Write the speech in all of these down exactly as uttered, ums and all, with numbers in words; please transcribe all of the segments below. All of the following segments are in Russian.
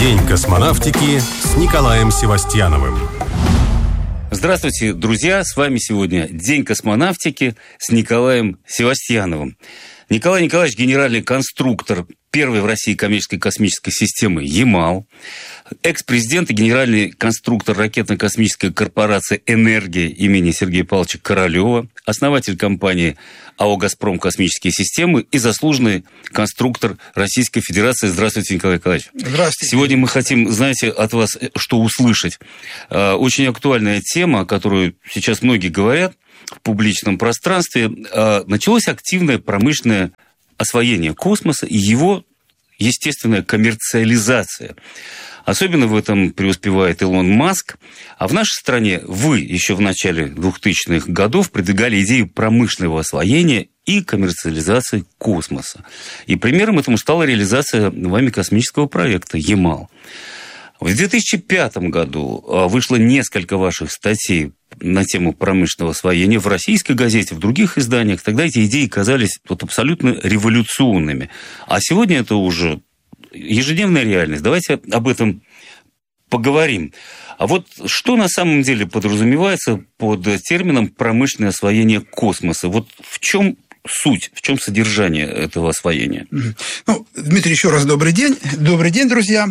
День космонавтики с Николаем Севастьяновым. Здравствуйте, друзья! С вами сегодня День космонавтики с Николаем Севастьяновым. Николай Николаевич – генеральный конструктор первой в России коммерческой космической системы «Ямал», экс-президент и генеральный конструктор ракетно-космической корпорации «Энергия» имени Сергея Павловича Королева, основатель компании АО «Газпром Космические системы» и заслуженный конструктор Российской Федерации. Здравствуйте, Николай Николаевич. Здравствуйте. Сегодня мы хотим, знаете, от вас что услышать. Очень актуальная тема, о которой сейчас многие говорят в публичном пространстве. Началось активное промышленное освоение космоса и его естественная коммерциализация. Особенно в этом преуспевает Илон Маск. А в нашей стране вы еще в начале двухтысячных годов продвигали идею промышленного освоения и коммерциализации космоса. И примером этому стала реализация вами космического проекта «Ямал». В две тысячи пятом году вышло несколько ваших статей на тему промышленного освоения в российской газете, в других изданиях. Тогда эти идеи казались вот абсолютно революционными. А сегодня это уже ежедневная реальность. Давайте об этом поговорим. А вот что на самом деле подразумевается под термином «промышленное освоение космоса»? Вот в чем суть, в чем содержание этого освоения? Ну, Дмитрий, еще раз добрый день. Добрый день, друзья.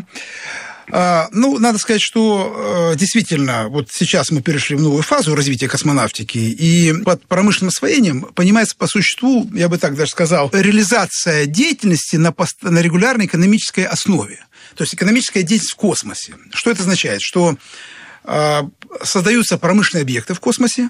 Ну, надо сказать, что действительно, вот сейчас мы перешли в новую фазу развития космонавтики, и под промышленным освоением понимается по существу, я бы так даже сказал, реализация деятельности на, пост... на регулярной экономической основе. То есть экономическая деятельность в космосе. Что это означает? Что создаются промышленные объекты в космосе,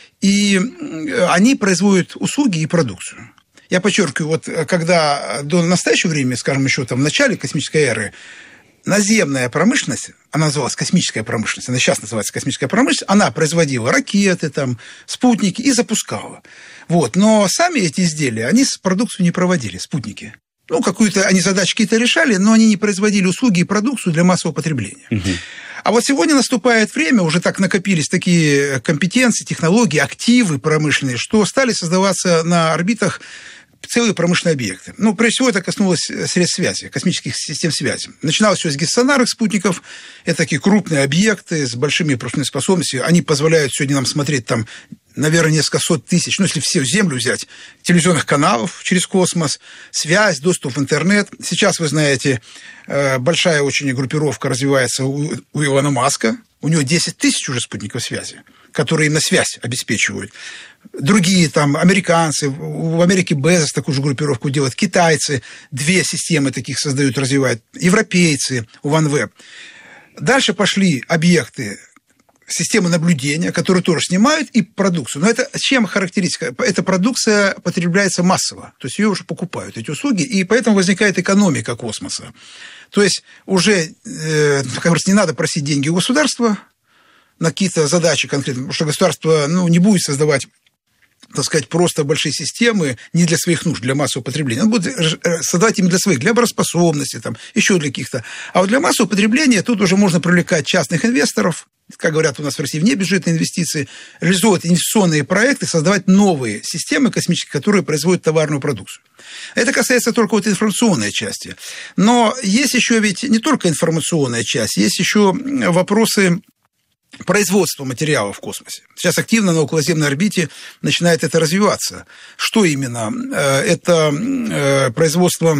и они производят услуги и продукцию. Я подчеркиваю, вот когда до настоящего времени, скажем, еще там в начале космической эры, наземная промышленность, она называлась космическая промышленность, она сейчас называется космическая промышленность, она производила ракеты, там, спутники и запускала. Вот. Но сами эти изделия, они продукцию не проводили, спутники. Ну, какую-то они задачи какие-то решали, но они не производили услуги и продукцию для массового потребления. Угу. А вот сегодня наступает время, уже так накопились такие компетенции, технологии, активы промышленные, что стали создаваться на орбитах целые промышленные объекты. Ну, прежде всего, это коснулось средств связи, космических систем связи. Начиналось все с геостационарных спутников. Это такие крупные объекты с большими пропускными способностями. Они позволяют сегодня нам смотреть там, наверное, несколько сот тысяч, ну, если всю Землю взять, телевизионных каналов через космос, связь, доступ в интернет. Сейчас, вы знаете, большая очень группировка развивается у, у Илона Маска. У него десять тысяч уже спутников связи, которые им на связь обеспечивают. Другие там американцы, в Америке Безос такую же группировку делают, китайцы две системы таких создают, развивают, европейцы, OneWeb. Дальше пошли объекты, системы наблюдения, которые тоже снимают, и продукцию. Но это чем характеристика? Эта продукция потребляется массово, то есть ее уже покупают, эти услуги, и поэтому возникает экономика космоса. То есть уже, э, как говорится, не надо просить деньги у государства на какие-то задачи конкретные, потому что государство ну, не будет создавать, так сказать, просто большие системы не для своих нужд, для массового потребления. Он будет создавать именно для своих, для обороноспособности, там, еще для каких-то. А вот для массового потребления тут уже можно привлекать частных инвесторов, как говорят у нас в России, внебюджетные инвестиции, реализовывать инвестиционные проекты, создавать новые системы космические, которые производят товарную продукцию. Это касается только вот информационной части. Но есть еще ведь не только информационная часть, есть еще вопросы производство материалов в космосе. Сейчас активно на околоземной орбите начинает это развиваться. Что именно? Это производство,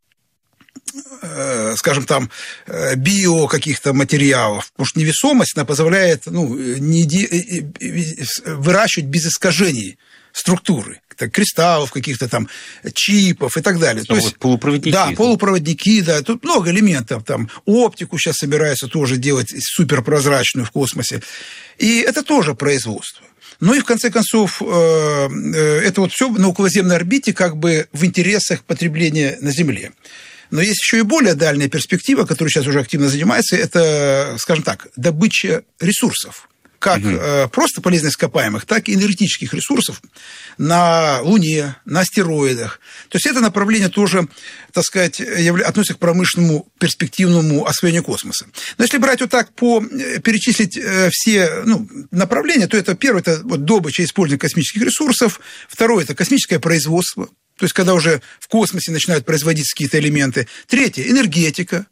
скажем там, био каких-то материалов, потому что невесомость, она позволяет ну, не ди... выращивать без искажений структуры, кристаллов, каких-то там чипов и так далее. То вот есть, полупроводники. Да, полупроводники, да, тут много элементов, там оптику сейчас собираются тоже делать суперпрозрачную в космосе. И это тоже производство. Ну и в конце концов, это вот все на околоземной орбите как бы в интересах потребления на Земле. Но есть еще и более дальняя перспектива, которая сейчас уже активно занимается, это, скажем так, добыча ресурсов. Как угу. просто полезных ископаемых, так и энергетических ресурсов на Луне, на астероидах. То есть это направление тоже, так сказать, относится к промышленному перспективному освоению космоса. Но если брать вот так, по, перечислить все ну, направления, то это первое, это вот добыча и использование космических ресурсов, второе, это космическое производство, то есть когда уже в космосе начинают производиться какие-то элементы, третье, энергетика,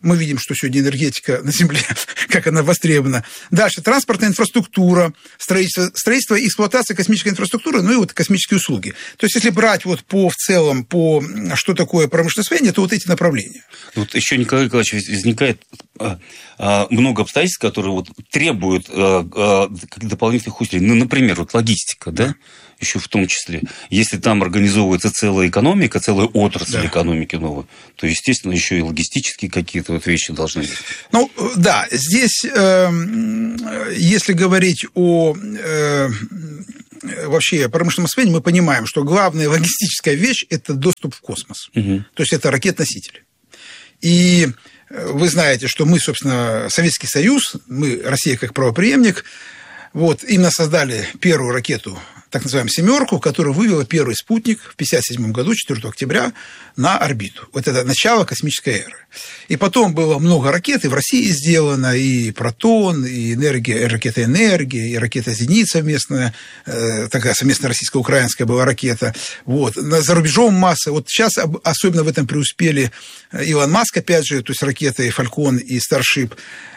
Мы видим, что сегодня энергетика на Земле, как она востребована. Дальше транспортная инфраструктура, строительство, строительство и эксплуатация космической инфраструктуры, ну и вот космические услуги. То есть, если брать вот по, в целом, по что такое промышленное освоение, то вот эти направления. Вот еще, Николай Николаевич, возникает а, а, много обстоятельств, которые вот требуют а, а, дополнительных усилий. Ну, например, вот логистика, да? Еще в том числе. Если там организовывается целая экономика, целая отрасль да. экономики новая, то, естественно, еще и логистические какие-то вот вещи должны быть. Ну, да, здесь, э, если говорить о э, вообще промышленном освоении, мы понимаем, что главная логистическая вещь – это доступ в космос. Угу. То есть, это ракет-носители. И вы знаете, что мы, собственно, Советский Союз, мы, Россия как правопреемник, вот, именно создали первую ракету, так называемую «семерку», которая вывела первый спутник в пятьдесят седьмом году, четвёртого октября, на орбиту. Вот это начало космической эры. И потом было много ракет, и в России сделано, и «Протон», и энергия, и ракета «Энергия», и ракета «Зенит» совместная, э, такая совместно российско-украинская была ракета. Вот. За рубежом масса. Вот сейчас особенно в этом преуспели Илон Маск, опять же, то есть ракеты «Фалькон» и «Старшип».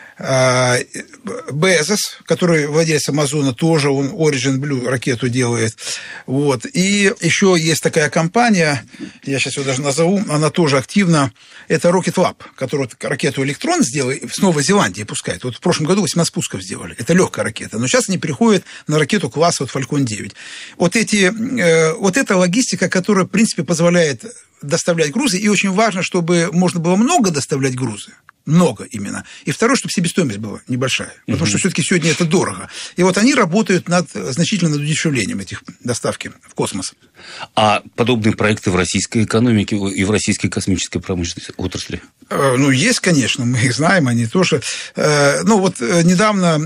Безос, который владелец Амазона, тоже он Origin Blue ракету делает. Вот. И еще есть такая компания, я сейчас ее даже назову, она тоже активна, это Rocket Lab, которая ракету «Электрон» сделала, в Новой Зеландии пускает. Вот в прошлом году восемнадцать пусков сделали. Это легкая ракета. Но сейчас они переходят на ракету класса вот Falcon девять. Вот, эти, вот эта логистика, которая, в принципе, позволяет доставлять грузы, и очень важно, чтобы можно было много доставлять грузы. Много именно. И второе, чтобы себестоимость была небольшая. Потому uh-huh. что все-таки сегодня это дорого. И вот они работают над, значительно над удешевлением этих доставки в космос. А подобные проекты в российской экономике и в российской космической промышленной отрасли? Ну, есть, конечно, мы их знаем, они тоже. Ну, вот недавно,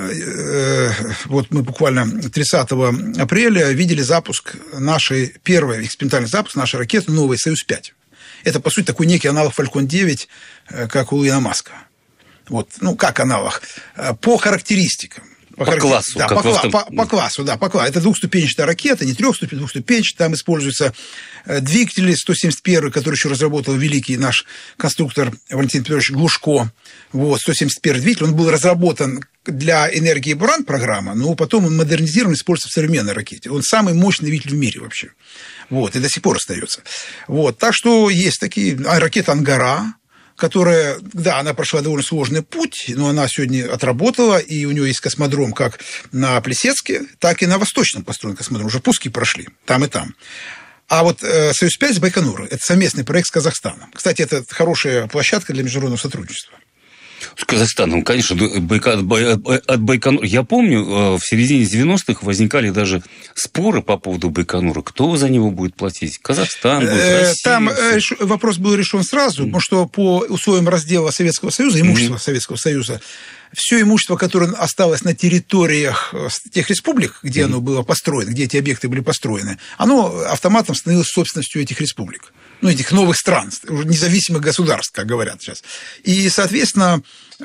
вот мы буквально тридцатого апреля видели запуск нашей, первый экспериментальный запуск нашей ракеты новой «Союз-пять». Это, по сути, такой некий аналог Falcon девять, как у Илона Маска. Вот, ну, как аналог? По характеристикам. По, по классу. Да, по, кла- по, по классу, да, по классу. Это двухступенчатая ракета, не трехступенчатая, двухступенчатая. Там используются двигатели сто семьдесят один, который еще разработал великий наш конструктор Валентин Петрович Глушко. Вот, сто семьдесят один двигатель. Он был разработан для энергии Буран программа, но потом он модернизирован, используется в современной ракете. Он самый мощный двигатель в мире вообще. Вот, и до сих пор остается. Вот, так что есть такие... А ракета «Ангара», которая, да, она прошла довольно сложный путь, но она сегодня отработала, и у нее есть космодром как на Плесецке, так и на Восточном построен космодром. Уже пуски прошли там и там. А вот э, «Союз-пять» с Байконура – это совместный проект с Казахстаном. Кстати, это хорошая площадка для международного сотрудничества. С Казахстаном, конечно, от Байконура. Я помню, в середине девяностых возникали даже споры по поводу Байконура. Кто за него будет платить? Казахстан будет, Россия? Там вопрос был решен сразу, потому что по условиям раздела Советского Союза, имущества mm-hmm. Советского Союза, все имущество, которое осталось на территориях тех республик, где mm-hmm. оно было построено, где эти объекты были построены, оно автоматом становилось собственностью этих республик. Ну, этих новых стран, уже независимых государств, как говорят сейчас. И, соответственно,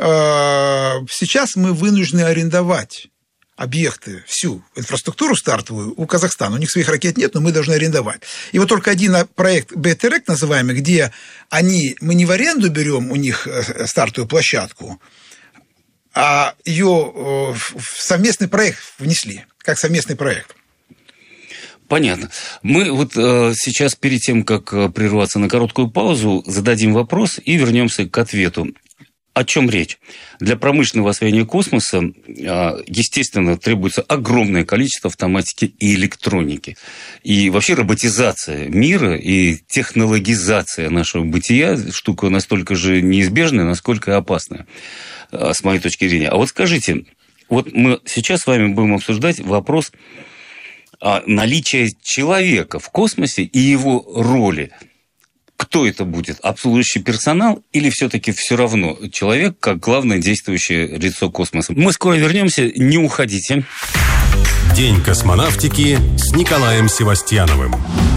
сейчас мы вынуждены арендовать объекты, всю инфраструктуру стартовую у Казахстана. У них своих ракет нет, но мы должны арендовать. И вот только один проект Б-Терек, называемый, где они, мы не в аренду берем у них стартовую площадку, а ее в совместный проект внесли, как совместный проект. Понятно. Мы вот э, сейчас, перед тем, как прерваться на короткую паузу, зададим вопрос и вернемся к ответу. О чем речь? Для промышленного освоения космоса, э, естественно, требуется огромное количество автоматики и электроники. И вообще роботизация мира и технологизация нашего бытия штука настолько же неизбежная, насколько и опасная, э, с моей точки зрения. А вот скажите, вот мы сейчас с вами будем обсуждать вопрос наличие человека в космосе и его роли. Кто это будет? Обслуживающий персонал или все-таки все равно человек как главное действующее лицо космоса? Мы скоро вернемся, не уходите. День космонавтики с Николаем Севастьяновым.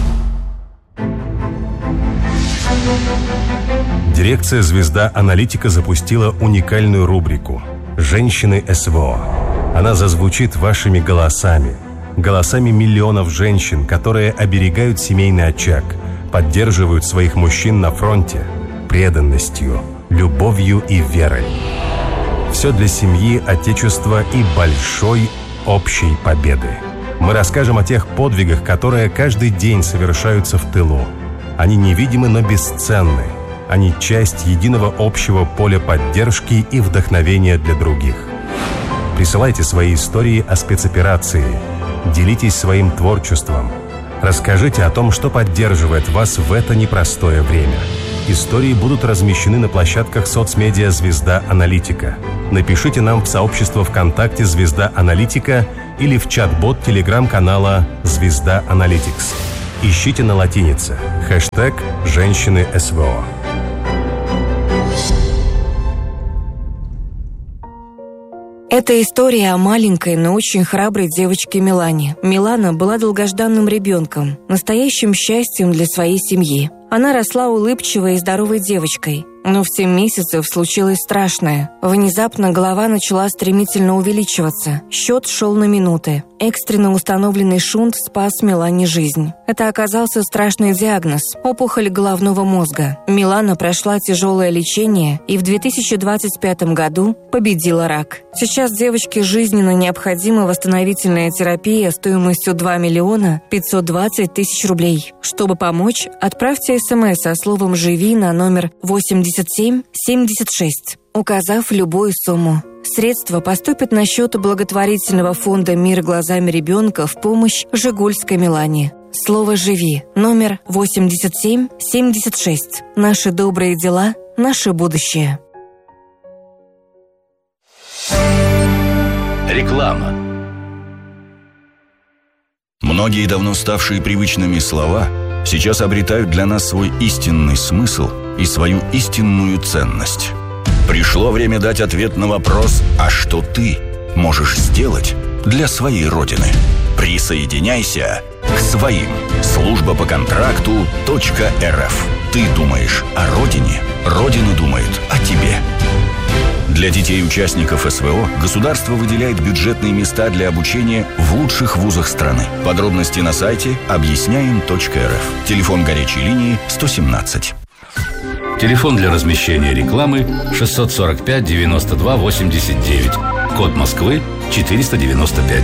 Дирекция «Звезда Аналитика» запустила уникальную рубрику «Женщины СВО». Она зазвучит вашими голосами. Голосами миллионов женщин, которые оберегают семейный очаг, поддерживают своих мужчин на фронте преданностью, любовью и верой. Все для семьи, Отечества и большой общей победы. Мы расскажем о тех подвигах, которые каждый день совершаются в тылу. Они невидимы, но бесценны. Они часть единого общего поля поддержки и вдохновения для других. Присылайте свои истории о спецоперации. Делитесь своим творчеством. Расскажите о том, что поддерживает вас в это непростое время. Истории будут размещены на площадках соцмедиа «Звезда Аналитика». Напишите нам в сообщество ВКонтакте «Звезда Аналитика» или в чат-бот телеграм-канала «Звезда Аналитикс». Ищите на латинице хэштег «Женщины СВО». Это история о маленькой, но очень храброй девочке Милане. Милана была долгожданным ребенком, настоящим счастьем для своей семьи. Она росла улыбчивой и здоровой девочкой. Но в семь месяцев случилось страшное. Внезапно голова начала стремительно увеличиваться. Счет шел на минуты. Экстренно установленный шунт спас Милане жизнь. Это оказался страшный диагноз – опухоль головного мозга. Милана прошла тяжелое лечение и в две тысячи двадцать пятом году победила рак. Сейчас девочке жизненно необходима восстановительная терапия стоимостью два миллиона пятьсот двадцать тысяч рублей. Чтобы помочь, отправьте смс со словом «Живи» на номер восемьдесят семь семьдесят шесть, указав любую сумму. Средства поступят на счет благотворительного фонда «Мир глазами ребенка» в помощь Жигульской Милане. Слово «Живи» номер восемьдесят семь семьдесят шесть. Наши добрые дела, наше будущее. Реклама. Многие давно ставшие привычными слова сейчас обретают для нас свой истинный смысл и свою истинную ценность. Пришло время дать ответ на вопрос: а что ты можешь сделать для своей Родины? Присоединяйся к своим. Служба по контракту .рф. Ты думаешь о Родине, Родина думает о тебе. Для детей участников СВО государство выделяет бюджетные места для обучения в лучших вузах страны. Подробности на сайте объясняем точка эр эф. Телефон горячей линии сто семнадцать. Телефон для размещения рекламы шестьсот сорок пять девяносто два восемьдесят девять. Код Москвы четыреста девяносто пять.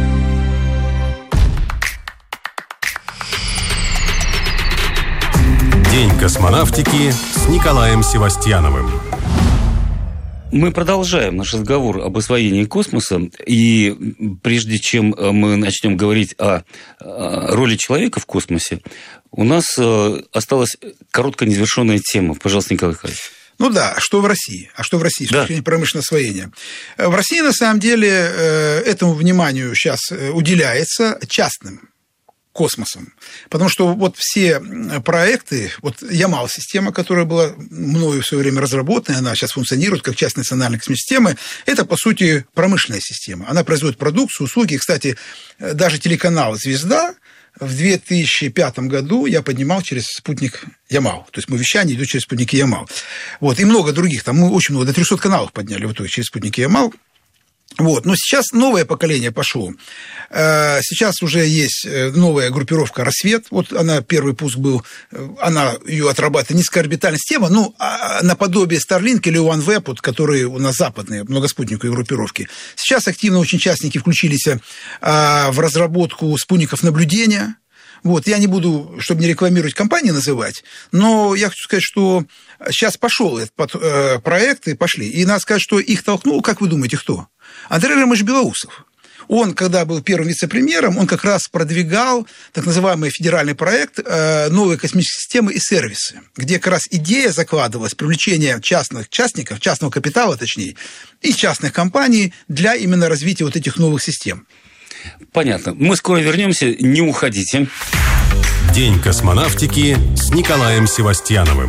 День космонавтики с Николаем Севастьяновым. Мы продолжаем наш разговор об освоении космоса, и прежде чем мы начнем говорить о роли человека в космосе, у нас осталась короткая незавершенная тема. Пожалуйста, Николай Николаевич. Ну да, что в России? А что в России с да. точки зрения промышленного освоения? В России, на самом деле, этому вниманию сейчас уделяется частным космосом. Потому что вот все проекты, вот Ямал-система, которая была мною в свое время разработана, она сейчас функционирует как часть национальной космической системы, это, по сути, промышленная система. Она производит продукцию, услуги. Кстати, даже телеканал «Звезда» в две тысячи пятом году я поднимал через спутник Ямал. То есть мы вещание идет через спутники Ямал. Вот. И много других. Там мы очень много, до трехсот каналов подняли в итоге через спутники Ямал. Вот. Но сейчас новое поколение пошло. Сейчас уже есть новая группировка «Рассвет». Вот она, первый пуск был, она ее отрабатывает низкоорбитальная система, ну, наподобие Starlink или OneWeb, вот, которые у нас западные, многоспутниковые группировки. Сейчас активно очень участники включились в разработку спутников наблюдения. Вот, я не буду, чтобы не рекламировать компании называть, но я хочу сказать, что сейчас пошел этот проект, и пошли. И надо сказать, что их толкнул, как вы думаете, кто? Андрей Романович Белоусов. Он, когда был первым вице-премьером, он как раз продвигал так называемый федеральный проект «Новые космические системы и сервисы», где как раз идея закладывалась привлечение частных частников, частного капитала, точнее, и частных компаний для именно развития вот этих новых систем. Понятно. Мы скоро вернемся, не уходите. День космонавтики с Николаем Севастьяновым.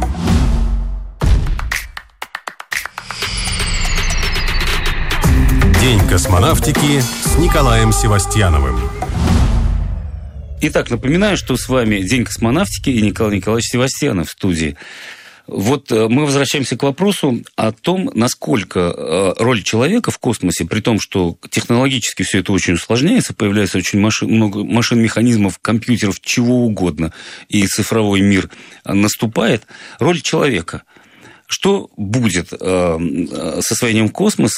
День космонавтики с Николаем Севастьяновым. Итак, напоминаю, что с вами День космонавтики и Николай Николаевич Севастьянов в студии. Вот мы возвращаемся к вопросу о том, насколько роль человека в космосе, при том, что технологически все это очень усложняется, появляется очень машин, много машин, механизмов, компьютеров, чего угодно, и цифровой мир наступает, роль человека. Что будет э, с освоением космоса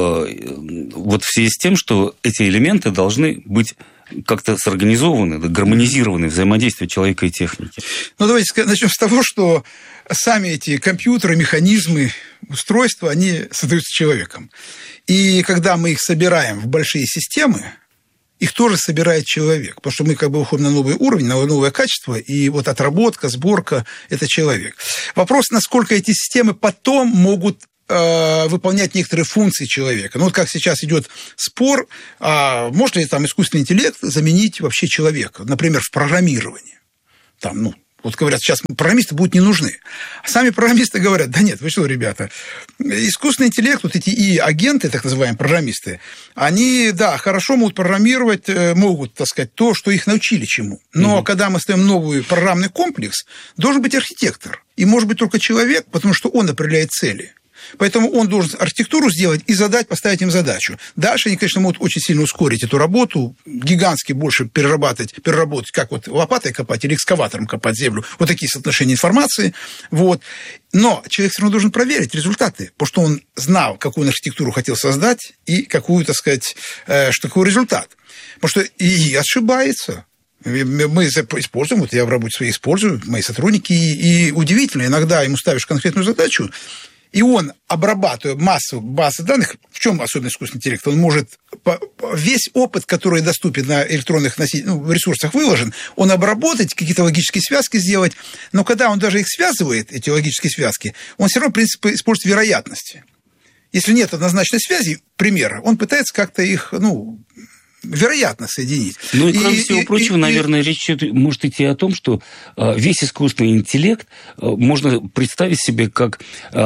э, вот в связи с тем, что эти элементы должны быть как-то сорганизованы, гармонизированы, взаимодействие человека и техники? Ну, давайте начнем с того, что сами эти компьютеры, механизмы, устройства, они создаются человеком. И когда мы их собираем в большие системы, их тоже собирает человек, потому что мы как бы уходим на новый уровень, на новое качество, и вот отработка, сборка – это человек. Вопрос, насколько эти системы потом могут э, выполнять некоторые функции человека. Ну, вот как сейчас идет спор, а может ли там искусственный интеллект заменить вообще человека, например, в программировании. Там, ну, вот говорят, сейчас программисты будут не нужны. А сами программисты говорят, да нет, вы что, ребята, искусственный интеллект, вот эти и-агенты, так называемые программисты, они, да, хорошо могут программировать, могут, так сказать, то, что их научили чему. Но mm-hmm. когда мы ставим новый программный комплекс, должен быть архитектор. И может быть только человек, потому что он определяет цели. Поэтому он должен архитектуру сделать и задать, поставить им задачу. Дальше они, конечно, могут очень сильно ускорить эту работу, гигантски больше перерабатывать, переработать, как вот лопатой копать или экскаватором копать землю. Вот такие соотношения информации. Вот. Но человек все равно должен проверить результаты, потому что он знал, какую он архитектуру хотел создать и какую, так сказать, что такой результат. Потому что и ошибается. Мы используем, вот я в работе своей использую, мои сотрудники, и, и удивительно, иногда ему ставишь конкретную задачу, и он, обрабатывая массу базы данных, в чем особенность искусственного интеллекта? Он может весь опыт, который доступен на электронных носителях, ну, ресурсах выложен, он обработать, какие-то логические связки сделать, но когда он даже их связывает, эти логические связки, он все равно, в принципе, использует вероятности. Если нет однозначной связи, примера, он пытается как-то их, ну, вероятно соединить. Ну и, кроме и, всего и, прочего, и, наверное, и... речь может идти о том, что весь искусственный интеллект можно представить себе как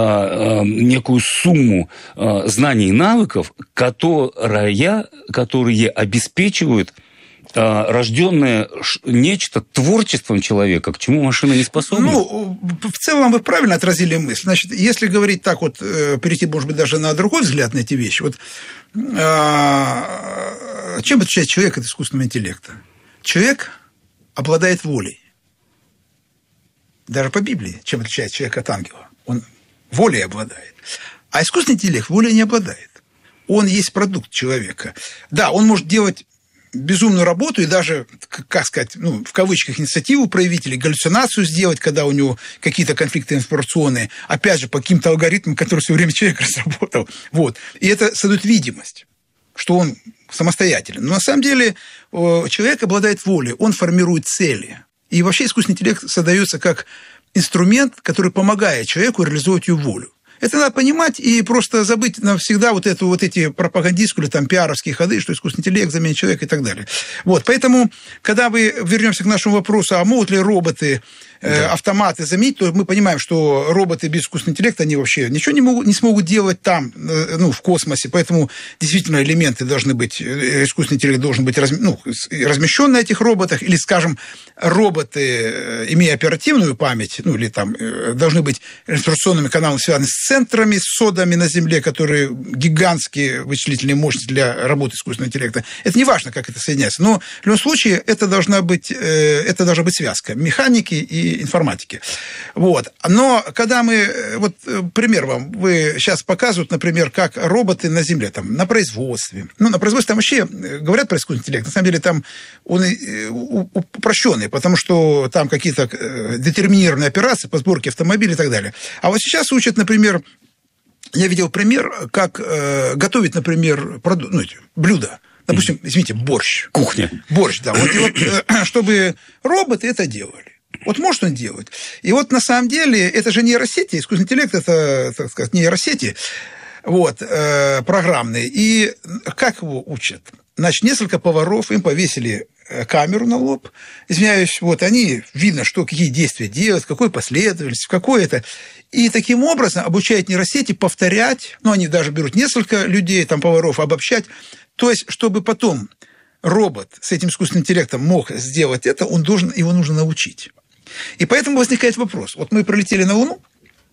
некую сумму знаний и навыков, которые, которые обеспечивают рожденное нечто творчеством человека, к чему машина не способна? Ну, в целом вы правильно отразили мысль. Значит, если говорить так вот, перейти, может быть, даже на другой взгляд на эти вещи, вот чем отличает человек от искусственного интеллекта? Человек обладает волей. Даже по Библии, чем отличает человека от ангела? Он волей обладает. А искусственный интеллект волей не обладает. Он есть продукт человека. Да, он может делать безумную работу и даже, как сказать, ну, в кавычках, инициативу проявить или галлюцинацию сделать, когда у него какие-то конфликты информационные, опять же, по каким-то алгоритмам, которые все время человек разработал. Вот. И это создает видимость, что он самостоятелен. Но на самом деле человек обладает волей, он формирует цели. И вообще искусственный интеллект создается как инструмент, который помогает человеку реализовать ее волю. Это надо понимать и просто забыть навсегда вот, эту, вот эти пропагандистские или там пиаровские ходы, что искусственный интеллект заменит человека и так далее. Вот, поэтому, когда мы вернемся к нашему вопросу, а могут ли роботы, э, да. автоматы заменить, то мы понимаем, что роботы без искусственного интеллекта, они вообще ничего не, могут, не смогут делать там, э, ну, в космосе, поэтому действительно элементы должны быть, искусственный интеллект должен быть раз, ну, размещен на этих роботах, или, скажем, роботы, имея оперативную память, ну, или там должны быть информационными каналами связаны с центрами, с содами на Земле, которые гигантские вычислительные мощности для работы искусственного интеллекта. Это не важно, как это соединяется, но в любом случае это должна быть, это должна быть связка механики и информатики. Вот. Но когда мы, вот пример вам, вы сейчас показывают, например, как роботы на Земле, там, на производстве. Ну, на производстве там вообще говорят про искусственный интеллект, на самом деле там он упрощенный, потому что там какие-то детерминированные операции по сборке автомобилей и так далее. А вот сейчас учат, например, я видел пример, как э, готовить, например, проду... ну, блюда. Допустим, извините, борщ. Кухня. Борщ, да. Вот, и вот, э, чтобы роботы это делали. Вот может он делать. И вот на самом деле это же нейросети, искусственный интеллект это, так сказать, нейросети вот, э, программные. И как его учат? Значит, несколько поваров, им повесили камеру на лоб, извиняюсь, вот они, видно, что какие действия делают, в какой последовательности, в какой это. И таким образом обучают нейросети повторять, ну, они даже берут несколько людей, там, поваров, обобщать, то есть, чтобы потом робот с этим искусственным интеллектом мог сделать это, он должен, его нужно научить. И поэтому возникает вопрос. Вот мы пролетели на Луну,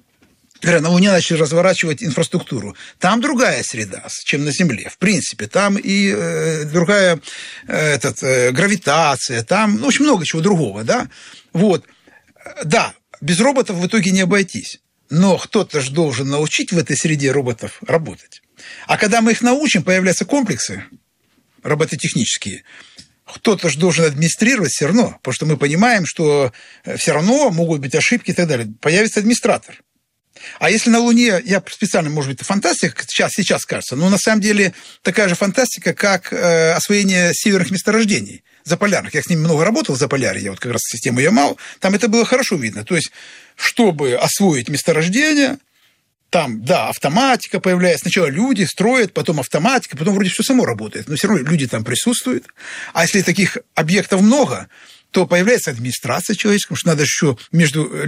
на Луне начали разворачивать инфраструктуру. Там другая среда, чем на Земле. В принципе, там и э, другая э, этот, э, гравитация, там, ну, очень много чего другого, да. Вот. Да, без роботов в итоге не обойтись. Но кто-то же должен научить в этой среде роботов работать. А когда мы их научим, появляются комплексы робототехнические. Кто-то же должен администрировать все равно, потому что мы понимаем, что все равно могут быть ошибки и так далее. Появится администратор. А если на Луне, я специально, может быть, это фантастика, сейчас, сейчас кажется, но на самом деле такая же фантастика, как э, освоение северных месторождений, заполярных. Я с ними много работал в Заполярье, я вот как раз систему Ямал, там это было хорошо видно. То есть, чтобы освоить месторождение, там, да, автоматика появляется. Сначала люди строят, потом автоматика, потом вроде все само работает. Но все равно люди там присутствуют. А если таких объектов много, то появляется администрация человеческая, потому что надо еще между